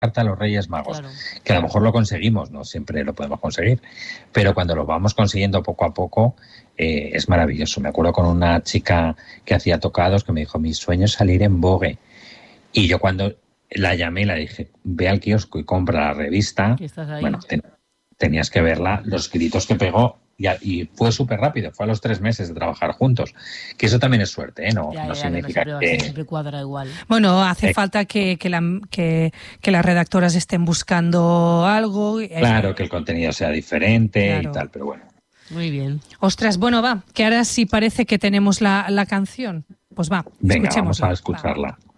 carta a los Reyes Magos, Claro. que a lo mejor lo conseguimos, no siempre lo podemos conseguir, pero cuando lo vamos consiguiendo poco a poco, es maravilloso. Me acuerdo con una chica que hacía tocados que me dijo, mi sueño es salir en Vogue. Y yo cuando la llamé, le dije, ve al kiosco y compra la revista. Que estás ahí. Bueno, tenías que verla, los gritos que pegó, y fue súper rápido, fue a los 3 meses de trabajar juntos. Que eso también es suerte, ¿eh? No significa que siempre cuadra igual. Bueno, hace falta que las redactoras estén buscando algo. Claro, que el contenido sea diferente, claro, y tal, pero bueno. Muy bien. Ostras, bueno, va, que ahora sí parece que tenemos la canción. Pues va, venga, escuchémosla. vamos a escucharla. Va.